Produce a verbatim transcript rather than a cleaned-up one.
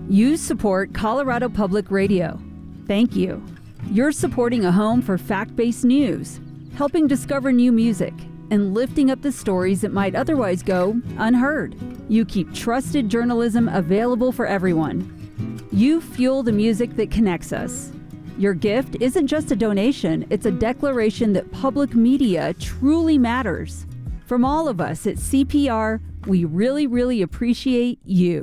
You support Colorado Public Radio. Thank you. You're supporting a home for fact-based news, helping discover new music, and lifting up the stories that might otherwise go unheard. You keep trusted journalism available for everyone. You fuel the music that connects us. Your gift isn't just a donation, it's a declaration that public media truly matters. From all of us at C P R, we really, really appreciate you.